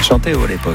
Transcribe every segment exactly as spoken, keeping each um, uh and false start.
chantais haut à l'époque.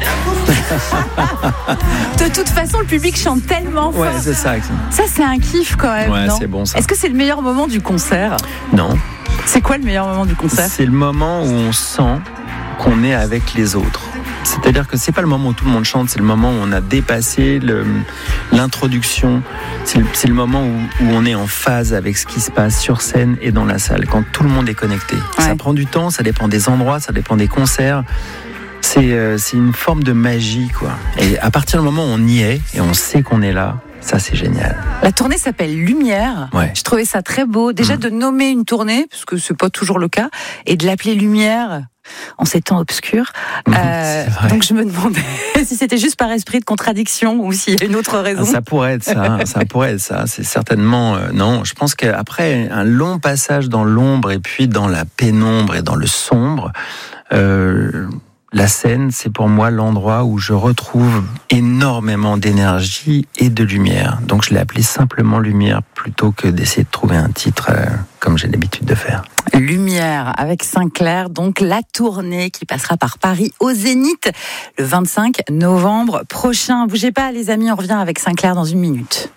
Hein. De toute façon, le public chante tellement fort. Ouais, c'est ça. Ça, c'est un kiff quand même. Ouais, non c'est bon ça. Est-ce que c'est le meilleur moment du concert ? Non. C'est quoi le meilleur moment du concert ? C'est le moment où on sent qu'on est avec les autres. C'est-à-dire que c'est pas le moment où tout le monde chante, c'est le moment où on a dépassé le, l'introduction. C'est le, c'est le moment où, où on est en phase avec ce qui se passe sur scène et dans la salle, quand tout le monde est connecté. Ouais. Ça prend du temps, ça dépend des endroits, ça dépend des concerts. C'est, euh, c'est une forme de magie, quoi. Et à partir du moment où on y est et on sait qu'on est là, ça c'est génial. La tournée s'appelle Lumière. Ouais. Je trouvais ça très beau. Déjà mmh. de nommer une tournée, parce que c'est pas toujours le cas, et de l'appeler Lumière en ces temps obscurs. Mmh, euh, donc je me demandais si c'était juste par esprit de contradiction ou s'il y a une autre raison. Ça pourrait être ça. ça pourrait être ça. C'est certainement euh, non. Je pense qu'après un long passage dans l'ombre et puis dans la pénombre et dans le sombre. Euh, La scène, c'est pour moi l'endroit où je retrouve énormément d'énergie et de lumière. Donc je l'ai appelé simplement Lumière plutôt que d'essayer de trouver un titre euh, comme j'ai l'habitude de faire. Lumière avec Sinclair, donc la tournée qui passera par Paris au Zénith le vingt-cinq novembre prochain. Bougez pas les amis, on revient avec Sinclair dans une minute.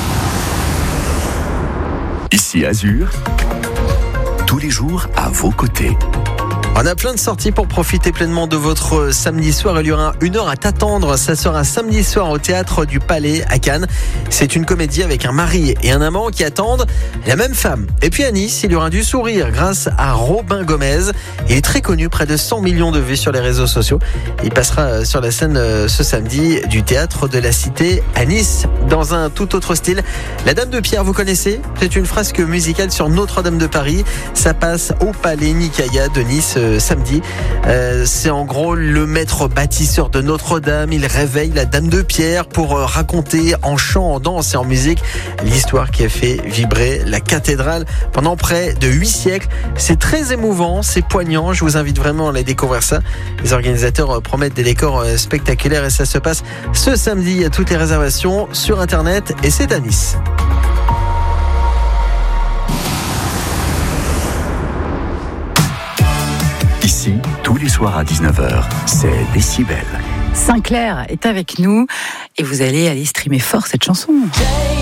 Ici Azur, tous les jours à vos côtés. On a plein de sorties pour profiter pleinement de votre samedi soir. Il y aura une heure à t'attendre. Ça sera samedi soir au Théâtre du Palais à Cannes. C'est une comédie avec un mari et un amant qui attendent la même femme. Et puis à Nice, il y aura du sourire grâce à Robin Gomez. Il est très connu, près de cent millions de vues sur les réseaux sociaux. Il passera sur la scène ce samedi du Théâtre de la Cité à Nice. Dans un tout autre style, La Dame de Pierre, vous connaissez ? C'est une fresque musicale sur Notre-Dame de Paris. Ça passe au Palais Nicaïa de Nice samedi. Euh, c'est en gros le maître bâtisseur de Notre-Dame. Il réveille la Dame de Pierre pour euh, raconter en chant, en danse et en musique l'histoire qui a fait vibrer la cathédrale pendant près de huit siècles. C'est très émouvant, c'est poignant. Je vous invite vraiment à aller découvrir ça. Les organisateurs euh, promettent des décors euh, spectaculaires et ça se passe ce samedi. Il y a toutes les réservations sur Internet et c'est à Nice. Ici, tous les soirs à dix-neuf heures, c'est Décibel. Sinclair est avec nous et vous allez aller streamer fort cette chanson.